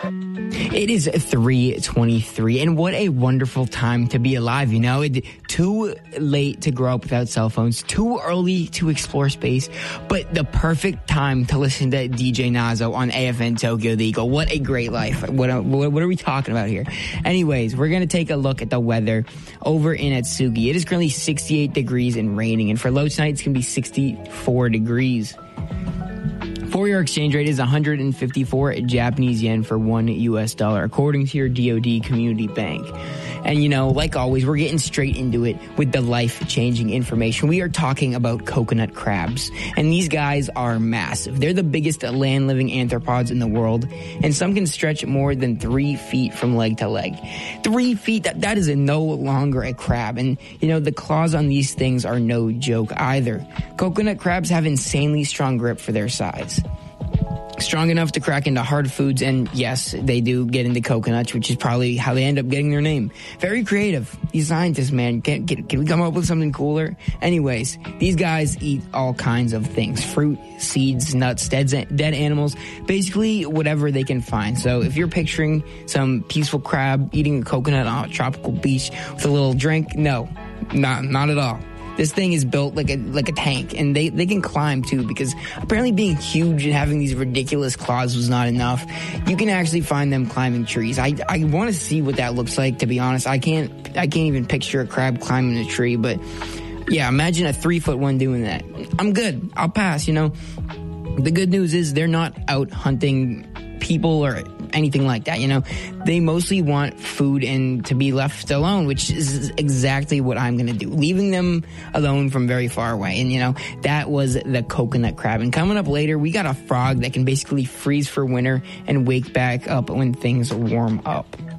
It is 3:23, and what a wonderful time to be alive, you know? Too late to grow up without cell phones, too early to explore space, but the perfect time to listen to DJ Nazo on AFN Tokyo the Eagle. What a great life. What are we talking about here? Anyways, we're going to take a look at the weather over in Atsugi. It is currently 68 degrees and raining, and for low tonight, it's going to be 64 degrees. For your exchange rate is 154 Japanese yen for $1 according to your DoD Community Bank. And, you know, like always, we're getting straight into it with the life-changing information. We are talking about coconut crabs. And these guys are massive. They're the biggest land-living arthropods in the world. And some can stretch more than 3 feet from leg to leg. 3 feet, that is no longer a crab. And, you know, the claws on these things are no joke either. Coconut crabs have insanely strong grip for their size. Strong enough to crack into hard foods, and yes, they do get into coconuts, which is probably how they end up getting their name. Very creative. These scientists, man, can we come up with something cooler? Anyways, these guys eat all kinds of things. Fruit, seeds, nuts, dead animals, basically whatever they can find. So if you're picturing some peaceful crab eating a coconut on a tropical beach with a little drink, no, not at all. This thing is built like a tank, and they can climb too, because apparently being huge and having these ridiculous claws was not enough. You can actually find them climbing trees. I want to see what that looks like, to be honest. I can't even picture a crab climbing a tree, but yeah, imagine a 3-foot one doing that. I'm good. I'll pass, you know. The good news is they're not out hunting people or anything like that, you know. They mostly want food and to be left alone, which is exactly what I'm going to do, leaving them alone from very far away. And, you know, that was the coconut crab. And coming up later, we got a frog that can basically freeze for winter and wake back up when things warm up.